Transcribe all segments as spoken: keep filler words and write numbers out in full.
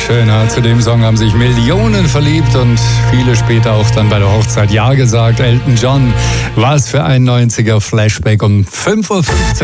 Schöner. Zu dem Song haben sich Millionen verliebt und viele später auch dann bei der Hochzeit Ja gesagt. Elton John, was für ein neunziger Flashback um fünf Uhr fünfzehn.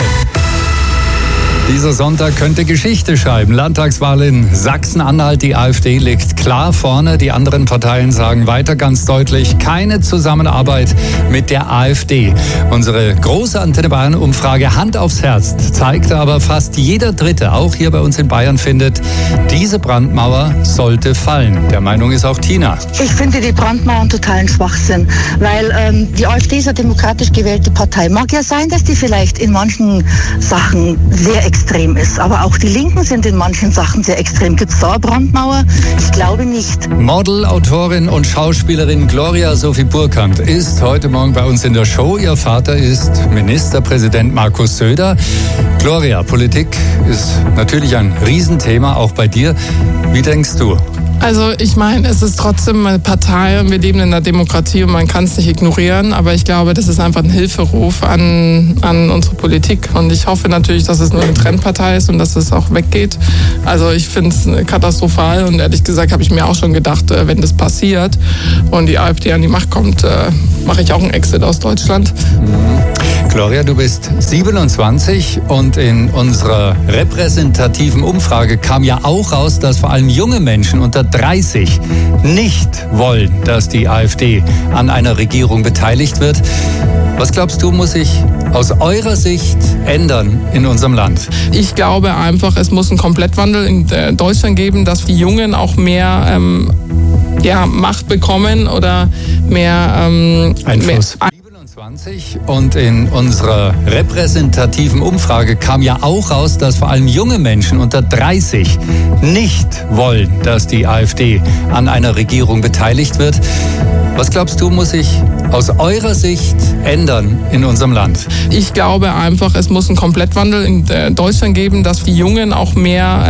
Dieser Sonntag könnte Geschichte schreiben. Landtagswahl in Sachsen-Anhalt. Die AfD liegt klar vorne. Die anderen Parteien sagen weiter ganz deutlich, keine Zusammenarbeit mit der AfD. Unsere große Antenne Bayern-Umfrage Hand aufs Herz zeigt aber, fast jeder Dritte, auch hier bei uns in Bayern, findet, diese Brandmauer sollte fallen. Der Meinung ist auch Tina. Ich finde die Brandmauer einen totalen Schwachsinn, weil ähm, die AfD ist eine demokratisch gewählte Partei. Mag ja sein, dass die vielleicht in manchen Sachen sehr extrem ist. Aber auch die Linken sind in manchen Sachen sehr extrem. Gibt es da eine Brandmauer? Ich glaube nicht. Model, Autorin und Schauspielerin Gloria Sophie Burkhardt ist heute Morgen bei uns in der Show. Ihr Vater ist Ministerpräsident Markus Söder. Gloria, Politik ist natürlich ein Riesenthema, auch bei dir. Wie denkst du? Also ich meine, es ist trotzdem eine Partei und wir leben in einer Demokratie und man kann es nicht ignorieren, aber ich glaube, das ist einfach ein Hilferuf an, an unsere Politik und ich hoffe natürlich, dass es nur eine Trendpartei ist und dass es auch weggeht. Also ich finde es katastrophal und ehrlich gesagt habe ich mir auch schon gedacht, wenn das passiert und die AfD an die Macht kommt, mache ich auch einen Exit aus Deutschland. Gloria, du bist siebenundzwanzig und in unserer repräsentativen Umfrage kam ja auch raus, dass vor allem junge Menschen unter dreißig nicht wollen, dass die AfD an einer Regierung beteiligt wird. Was glaubst du, muss sich aus eurer Sicht ändern in unserem Land? Ich glaube einfach, es muss einen Komplettwandel in Deutschland geben, dass die Jungen auch mehr ähm, ja, Macht bekommen oder mehr ähm, Einfluss. Mehr Und in unserer repräsentativen Umfrage kam ja auch raus, dass vor allem junge Menschen unter dreißig nicht wollen, dass die AfD an einer Regierung beteiligt wird. Was glaubst du, muss sich aus eurer Sicht ändern in unserem Land? Ich glaube einfach, es muss einen Komplettwandel in Deutschland geben, dass die Jungen auch mehr